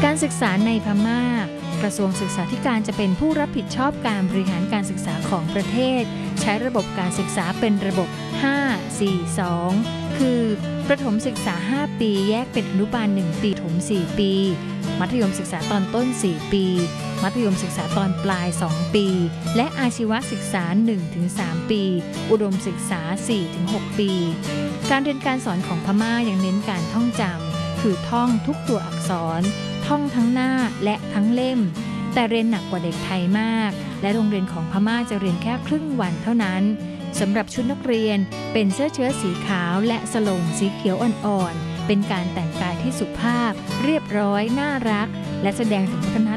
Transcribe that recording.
การศึกษาในพม่ากระทรวงศึกษาธิการจะเป็นผู้รับผิดชอบการบริหารการศึกษาของประเทศใช้ระบบการศึกษาเป็นระบบ 5-4-2 คือประถมศึกษา 5 ปีแยกเป็นอนุบาล 1 ปีถม 4 ปีมัธยมศึกษาตอนต้น 4 ปีมัธยมศึกษาตอนปลาย 2 ปีและอาชีวศึกษา 1-3 ปีอุดมศึกษา 4-6 ปีการเรียนการสอนของพม่ายังเน้นการท่องจำคือท่องทุกตัวอักษรท่องทั้งหน้าและทั้งเล่มแต่เรียนหนักกว่าเด็กไทยมากและโรงเรียนของพม่าจะเรียนแค่ครึ่งวันเท่านั้นสำหรับชุดนักเรียนเป็นเสื้อเชิ้ตสีขาวและสโลงสีเขียวอ่อนๆเป็นการแต่งกายที่สุภาพเรียบร้อยน่ารักและแสดงถึงวัฒน